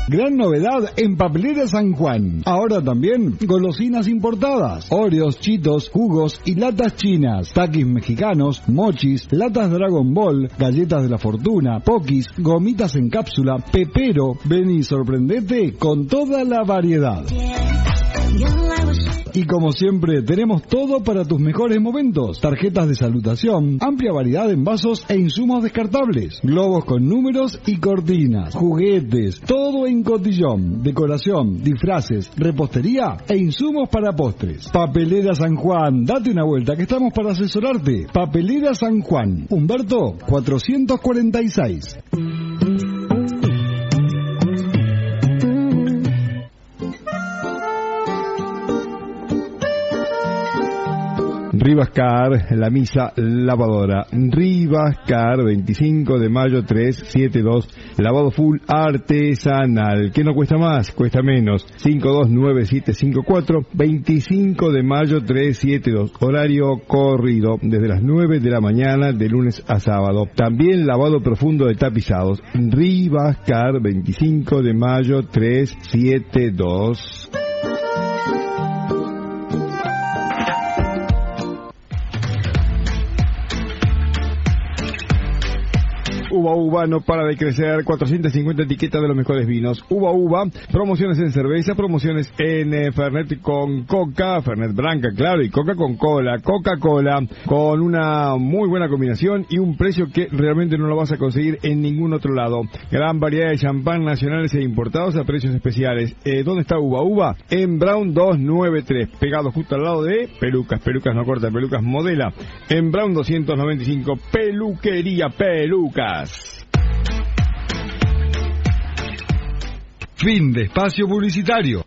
Gran novedad en Papelera San Juan. Ahora también golosinas importadas, Oreos, Cheetos, jugos y latas chinas, taquis mexicanos, mochis, latas Dragon Ball, galletas de la fortuna, pokis, gomitas en cápsula, pepero. Ven y sorprendete con toda la variedad. Y como siempre, tenemos todo para tus mejores momentos. Tarjetas de salutación, amplia variedad en vasos e insumos descartables, globos con números y cortinas, juguetes, todo en cotillón, decoración, disfraces, repostería e insumos para postres. Papelera San Juan, date una vuelta que estamos para asesorarte. Papelera San Juan, Humberto 446. Rivascar, la misa lavadora. Rivascar, 25 de mayo 372, lavado full artesanal. ¿Qué no cuesta más? Cuesta menos. 529754, 25 de mayo 372, horario corrido, desde las 9 de la mañana de lunes a sábado. También lavado profundo de tapizados. Rivascar, 25 de mayo 372. Uva no para de crecer, 450 etiquetas de los mejores vinos. Uva, promociones en cerveza, promociones en Fernet con Coca, Fernet Branca, claro, y Coca con Cola, Coca-Cola, con una muy buena combinación y un precio que realmente no lo vas a conseguir en ningún otro lado. Gran variedad de champán nacionales e importados a precios especiales. ¿Dónde está Uva? En Brown 293, pegado justo al lado de Pelucas no corta, Pelucas Modela. En Brown 295, Peluquería Pelucas. Fin de espacio publicitario.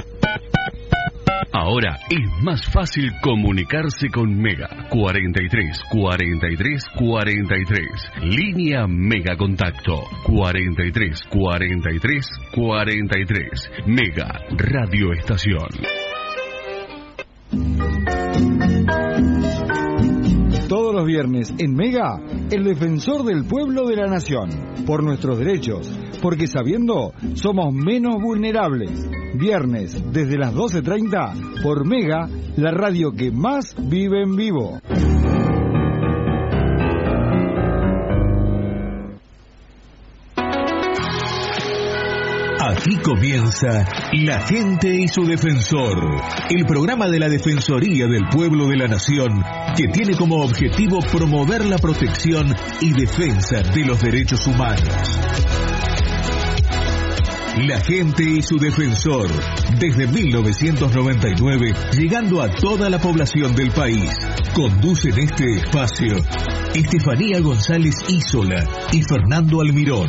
Ahora es más fácil comunicarse con Mega. 43 43 43. Línea Mega Contacto. 43 43 43. Mega Radio Estación. Todos los viernes en Mega, el defensor del pueblo de la nación. Por nuestros derechos, porque sabiendo, somos menos vulnerables. Viernes, desde las 12:30, por Mega, la radio que más vive en vivo. Aquí comienza La Gente y su Defensor, el programa de la Defensoría del Pueblo de la Nación, que tiene como objetivo promover la protección y defensa de los derechos humanos. La Gente y su Defensor, desde 1999, llegando a toda la población del país. Conducen este espacio Estefanía González Isola y Fernando Almirón.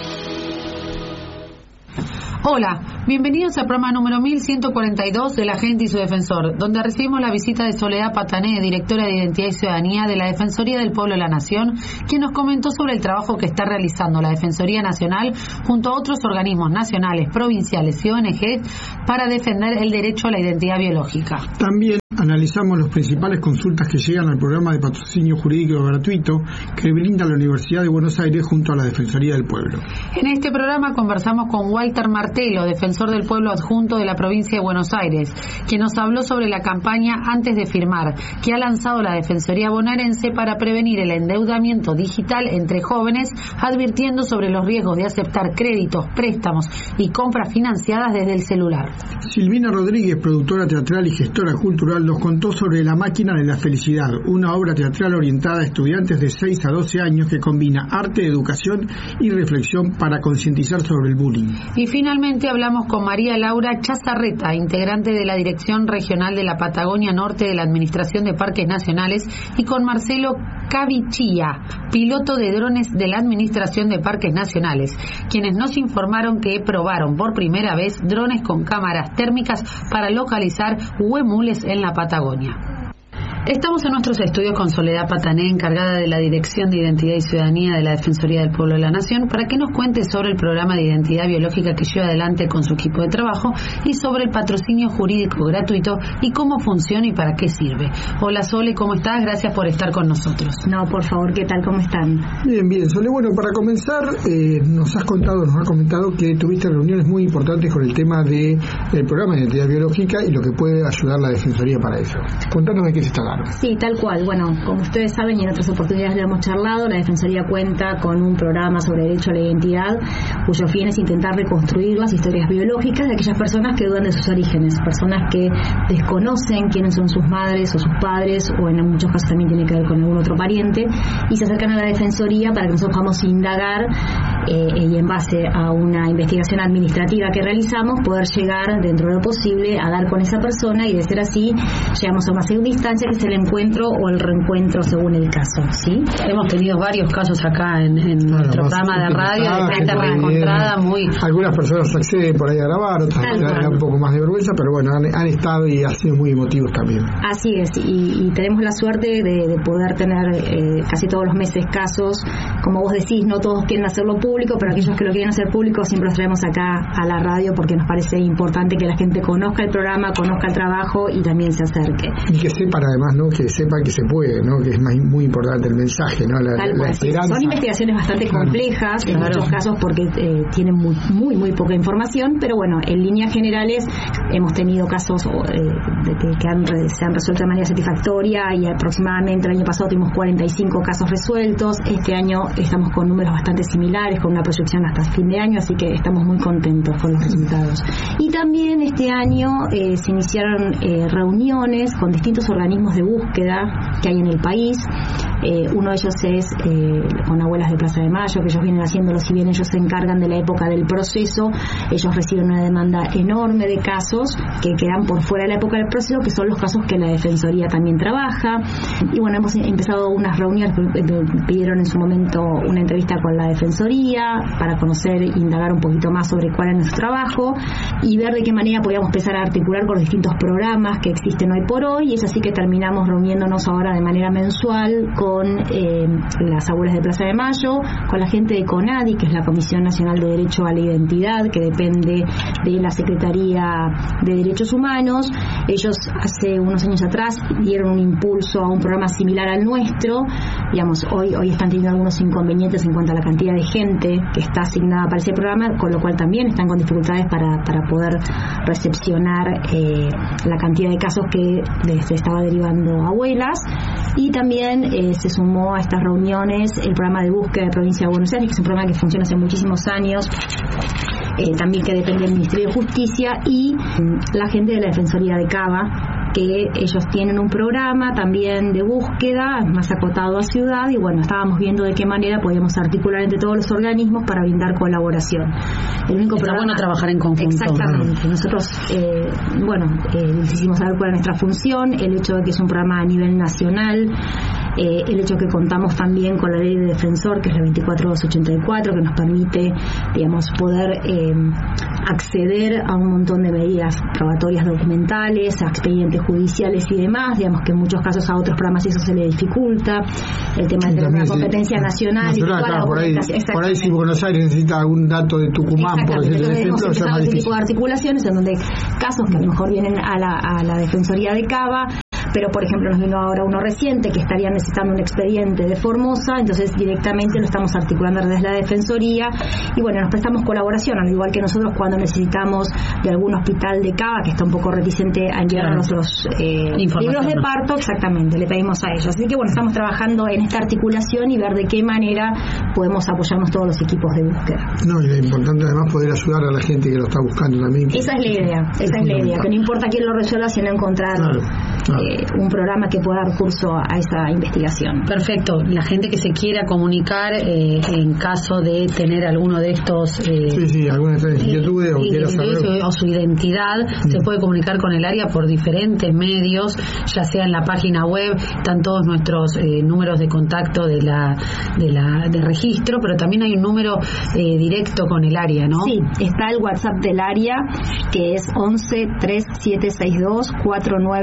Hola, bienvenidos al programa número 1142 de La Gente y su Defensor, donde recibimos la visita de Soledad Patané, directora de Identidad y Ciudadanía de la Defensoría del Pueblo de la Nación, quien nos comentó sobre el trabajo que está realizando la Defensoría Nacional junto a otros organismos nacionales, provinciales y ONG para defender el derecho a la identidad biológica. También analizamos las principales consultas que llegan al programa de patrocinio jurídico gratuito que brinda la Universidad de Buenos Aires junto a la Defensoría del Pueblo. En este programa conversamos con Walter Martelo, defensor del pueblo adjunto de la provincia de Buenos Aires, quien nos habló sobre la campaña Antes de Firmar, que ha lanzado la Defensoría bonaerense para prevenir el endeudamiento digital entre jóvenes, advirtiendo sobre los riesgos de aceptar créditos, préstamos y compras financiadas desde el celular. Silvina Rodríguez, productora teatral y gestora cultural, nos contó sobre La Máquina de la Felicidad, una obra teatral orientada a estudiantes de 6 a 12 años que combina arte, educación y reflexión para concientizar sobre el bullying. Y finalmente hablamos con María Laura Chazarreta, integrante de la Dirección Regional de la Patagonia Norte de la Administración de Parques Nacionales, y con Marcelo Cavichía, piloto de drones de la Administración de Parques Nacionales, quienes nos informaron que probaron por primera vez drones con cámaras térmicas para localizar huemules en la Patagonia. Estamos en nuestros estudios con Soledad Patané, encargada de la Dirección de Identidad y Ciudadanía de la Defensoría del Pueblo de la Nación, para que nos cuente sobre el programa de identidad biológica que lleva adelante con su equipo de trabajo y sobre el patrocinio jurídico gratuito y cómo funciona y para qué sirve. Hola Sole, ¿cómo estás? Gracias por estar con nosotros. No, por favor, ¿qué tal? ¿Cómo están? Bien, Sole. Bueno, para comenzar, nos ha comentado que tuviste reuniones muy importantes con el tema del programa de identidad biológica y lo que puede ayudar la Defensoría para eso. Contanos de qué se está hablando. Sí, tal cual. Bueno, como ustedes saben y en otras oportunidades le hemos charlado, la Defensoría cuenta con un programa sobre derecho a la identidad cuyo fin es intentar reconstruir las historias biológicas de aquellas personas que dudan de sus orígenes, personas que desconocen quiénes son sus madres o sus padres, o en muchos casos también tiene que ver con algún otro pariente, y se acercan a la Defensoría para que nosotros podamos indagar y en base a una investigación administrativa que realizamos poder llegar dentro de lo posible a dar con esa persona, y de ser así llegamos a una segunda instancia que es el encuentro o el reencuentro según el caso, ¿sí? Hemos tenido varios casos acá en nuestro programa de radio de gente reencontrada muy... Algunas personas acceden por ahí a grabar, otras dan un poco más de vergüenza, pero bueno, han estado y han sido muy emotivos también. Así es, y tenemos la suerte de poder tener casi todos los meses casos, como vos decís, no todos quieren hacerlo público, pero aquellos que lo quieren hacer público siempre los traemos acá a la radio porque nos parece importante que la gente conozca el programa, conozca el trabajo y también se acerque. Y que sepan además, ¿no? Que sepan que se puede, ¿no? Que es muy importante el mensaje, ¿no? La esperanza. Son investigaciones bastante complejas en muchos casos porque tienen muy poca información, pero bueno, en líneas generales hemos tenido casos que se han resuelto de manera satisfactoria, y aproximadamente el año pasado tuvimos 45 casos resueltos. Este año estamos con números bastante similares, con una proyección hasta fin de año, así que estamos muy contentos con los resultados. Y también este año se iniciaron reuniones con distintos organismos de búsqueda que hay en el país. Uno de ellos es con Abuelas de Plaza de Mayo, que ellos vienen haciéndolo, si bien ellos se encargan de la época del proceso, ellos reciben una demanda enorme de casos que quedan por fuera de la época del proceso, que son los casos que la Defensoría también trabaja. Y bueno, hemos empezado unas reuniones, pidieron en su momento una entrevista con la Defensoría para conocer, indagar un poquito más sobre cuál es nuestro trabajo y ver de qué manera podíamos empezar a articular con los distintos programas que existen hoy por hoy, y es así que terminamos reuniéndonos ahora de manera mensual con las Abuelas de Plaza de Mayo, con la gente de CONADI, que es la Comisión Nacional de Derecho a la Identidad, que depende de la Secretaría de Derechos Humanos. Ellos hace unos años atrás dieron un impulso a un programa similar al nuestro. Digamos, hoy están teniendo algunos inconvenientes en cuanto a la cantidad de gente que está asignada para ese programa, con lo cual también están con dificultades para poder recepcionar la cantidad de casos que se estaba derivando a Abuelas. Y también se sumó a estas reuniones el programa de búsqueda de Provincia de Buenos Aires, que es un programa que funciona hace muchísimos años, también que depende del Ministerio de Justicia, y la gente de la Defensoría de Cava, que ellos tienen un programa también de búsqueda más acotado a ciudad, y bueno, estábamos viendo de qué manera podíamos articular entre todos los organismos para brindar colaboración. El único Está programa, bueno trabajar en conjunto. Exactamente. Nosotros, hicimos saber cuál es nuestra función, el hecho de que es un programa a nivel nacional, el hecho de que contamos también con la ley de defensor, que es la 24284, que nos permite, digamos, poder acceder a un montón de medidas probatorias documentales, a expedientes judiciales y demás, digamos que en muchos casos a otros programas eso se le dificulta, el tema de tener una competencia nacional y claro, por ahí si Buenos Aires necesita algún dato de Tucumán, por ejemplo, hemos empezado ese tipo de articulaciones en donde casos que a lo mejor vienen a la Defensoría de Cava, pero por ejemplo nos vino ahora uno reciente que estaría necesitando un expediente de Formosa, entonces directamente lo estamos articulando desde la Defensoría, y bueno, nos prestamos colaboración, al igual que nosotros cuando necesitamos de algún hospital de Cava que está un poco reticente a enviarnos los libros de parto, exactamente, le pedimos a ellos. Así que bueno, estamos trabajando en esta articulación y ver de qué manera podemos apoyarnos todos los equipos de búsqueda. No, y es importante además poder ayudar a la gente que lo está buscando también. Esa es la idea, que no importa quién lo resuelva, sino encontrar un programa que pueda dar curso a esa investigación. Perfecto. La gente que se quiera comunicar en caso de tener alguno de estos alguna de estas inquietudes o su identidad, se puede comunicar con el área por diferentes medios, ya sea en la página web, están todos nuestros números de contacto de registro, pero también hay un número directo con el área, ¿no? Sí, está el WhatsApp del área, que es 11 3762 4966.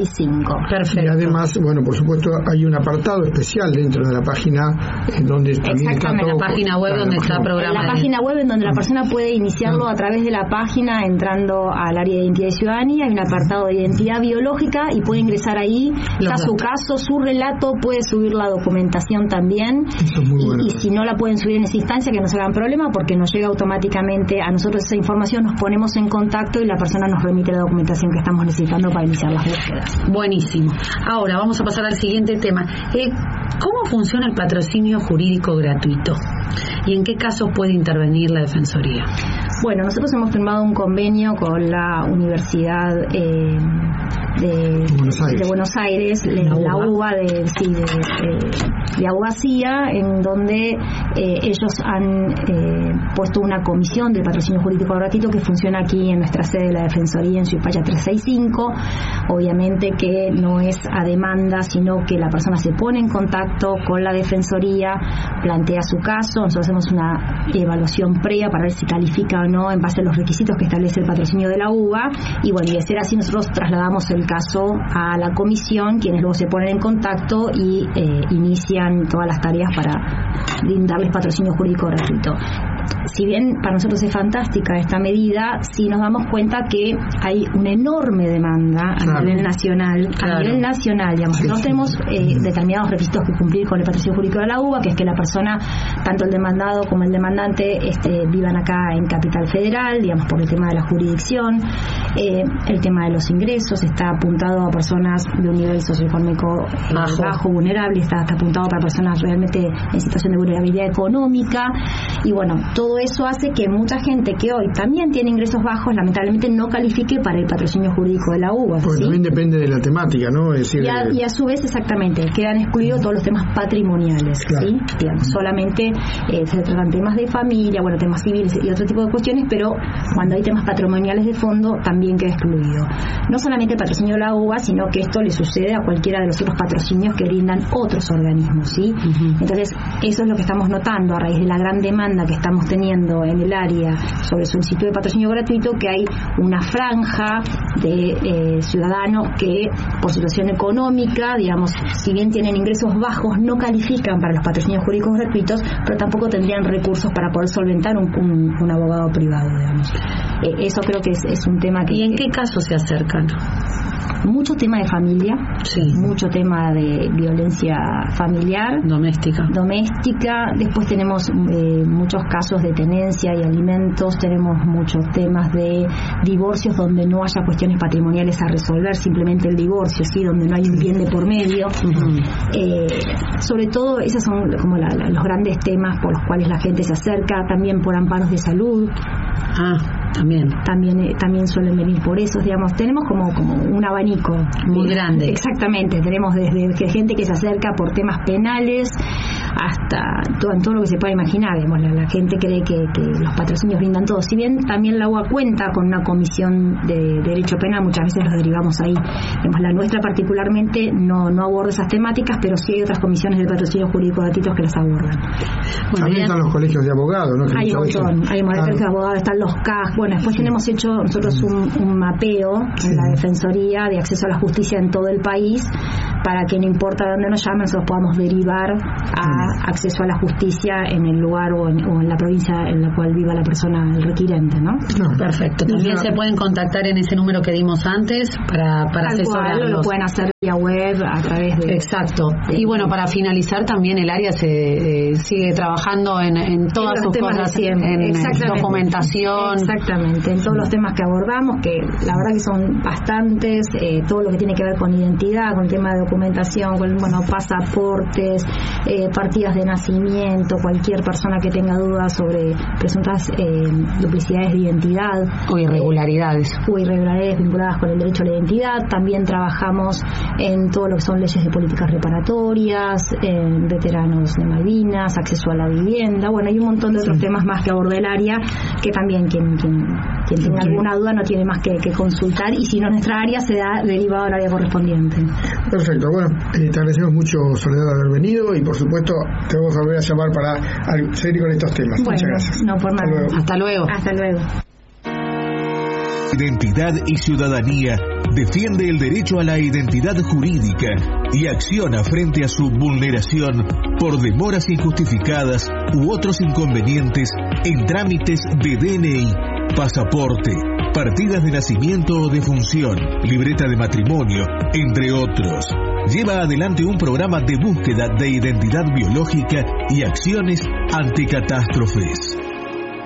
365. Perfecto. Y además, bueno, por supuesto, hay un apartado especial dentro de la página donde también está todo. La página web donde está programado. La página web en donde la persona puede iniciarlo a través de la página entrando al área de identidad y ciudadanía. Hay un apartado de identidad biológica y puede ingresar ahí, está su caso, su relato, puede subir la documentación también. Eso es muy bueno. Y si no la pueden subir en esa instancia, que no se hagan problema, porque nos llega automáticamente a nosotros esa información, nos ponemos en contacto y la persona nos remite la documentación que estamos necesitando para iniciar las búsquedas. Buenísimo. Ahora vamos a pasar al siguiente tema. ¿Cómo funciona el patrocinio jurídico gratuito? ¿Y en qué casos puede intervenir la Defensoría? Bueno, nosotros hemos firmado un convenio con la Universidad de Buenos Aires, la UBA de Abogacía, en donde ellos han puesto una comisión del patrocinio jurídico gratuito que funciona aquí en nuestra sede de la Defensoría en Suipaya 365. Obviamente que no es a demanda, sino que la persona se pone en contacto con la Defensoría, plantea su caso, nosotros hacemos una evaluación previa para ver si califica o no en base a los requisitos que establece el patrocinio de la UBA, y bueno, y de ser así nosotros trasladamos el caso a la comisión, quienes luego se ponen en contacto y inician todas las tareas para brindarles patrocinio jurídico gratuito. Si bien para nosotros es fantástica esta medida, sí nos damos cuenta que hay una enorme demanda a nivel nacional. A nivel nacional, digamos, no tenemos determinados requisitos que cumplir con el patrocinio jurídico de la UBA, que es que la persona, tanto el demandado como el demandante, vivan acá en Capital Federal, digamos, por el tema de la jurisdicción. El tema de los ingresos está apuntado a personas de un nivel socioeconómico bajo, vulnerable, está apuntado para personas realmente en situación de vulnerabilidad económica, y bueno, todo eso hace que mucha gente que hoy también tiene ingresos bajos, lamentablemente no califique para el patrocinio jurídico de la UBA. Porque también depende de la temática, ¿no? Es decir, y a su vez, exactamente, quedan excluidos todos los temas patrimoniales, ¿sí? Digamos, solamente se tratan temas de familia, bueno, temas civiles y otro tipo de cuestiones, pero cuando hay temas patrimoniales de fondo también queda excluido. No solamente el patrocinio de la UBA, sino que esto le sucede a cualquiera de los otros patrocinios que brindan otros organismos, ¿sí? Entonces, eso es lo que estamos notando a raíz de la gran demanda que estamos teniendo en el área sobre solicitud de patrocinio gratuito, que hay una franja de ciudadanos que por situación económica, digamos, si bien tienen ingresos bajos, no califican para los patrocinios jurídicos gratuitos, pero tampoco tendrían recursos para poder solventar un abogado privado, digamos. Eso creo que es un tema que... ¿Y en qué casos se acercan? Mucho tema de familia, mucho tema de violencia familiar, doméstica. Después tenemos muchos casos de tenencia y alimentos, tenemos muchos temas de divorcios donde no haya cuestiones patrimoniales a resolver, simplemente el divorcio, sí, donde no hay un bien de por medio. Sobre todo esos son como los grandes temas por los cuales la gente se acerca, también por amparos de salud. También suelen venir por eso, digamos, tenemos como un abanico muy grande. Exactamente, tenemos desde gente que se acerca por temas penales hasta todo lo que se pueda imaginar, digamos, la gente cree que los patrocinios brindan todo, si bien también la UBA cuenta con una comisión de derecho penal, muchas veces los derivamos ahí, digamos, la nuestra particularmente no aborda esas temáticas, pero sí hay otras comisiones de patrocinio jurídico gratuitos que las abordan. También están los colegios de abogados, ¿no? Hay un montón, hay colegios de abogados, están los CAS. Bueno, después hemos hecho nosotros un mapeo en la Defensoría de acceso a la justicia en todo el país, para que no importa dónde nos llamen, nosotros podamos derivar a acceso a la justicia en el lugar o en la provincia en la cual viva la persona, el requirente, ¿no? Perfecto. También se pueden contactar en ese número que dimos antes para asesorarlos. Lo pueden hacer vía web, a través de... Exacto. Y bueno, para finalizar, también el área se sigue trabajando en todas sus cosas, en documentación. Exactamente, en todos los temas que abordamos, que la verdad que son bastantes, todo lo que tiene que ver con identidad, con el tema de documentación, con pasaportes, partidas de nacimiento, cualquier persona que tenga dudas sobre presuntas duplicidades de identidad o irregularidades vinculadas con el derecho a la identidad. También trabajamos en todo lo que son leyes de políticas reparatorias, en veteranos de Malvinas, acceso a la vivienda. Bueno, hay un montón de otros temas más que aborda el área, que también quien tenga alguna duda no tiene más que consultar, y si no, nuestra área se da derivado al área correspondiente. Perfecto. Bueno, te agradecemos mucho, Soledad, de haber venido, y por supuesto te vamos a volver a llamar para seguir con estos temas. Bueno, muchas gracias. No, por nada. Hasta luego. Hasta luego. Identidad y Ciudadanía defiende el derecho a la identidad jurídica y acciona frente a su vulneración por demoras injustificadas u otros inconvenientes en trámites de DNI, pasaporte, partidas de nacimiento o defunción, libreta de matrimonio, entre otros. Lleva adelante un programa de búsqueda de identidad biológica y acciones ante catástrofes.